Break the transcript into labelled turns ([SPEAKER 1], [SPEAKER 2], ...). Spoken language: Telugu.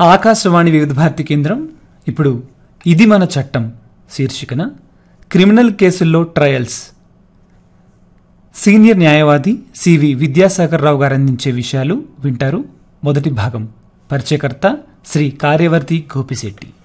[SPEAKER 1] ఆకాశవాణి వివిధ భారతి కేంద్రం ఇప్పుడు ఇది మన చట్టం శీర్షికన క్రిమినల్ కేసుల్లో ట్రయల్స్ సీనియర్ న్యాయవాది సివి విద్యాసాగర్ రావు గారు అందించే విషయాలు వింటారు. మొదటి భాగం. పరిచయకర్త శ్రీ కార్యవర్తి గోపిశెట్టి.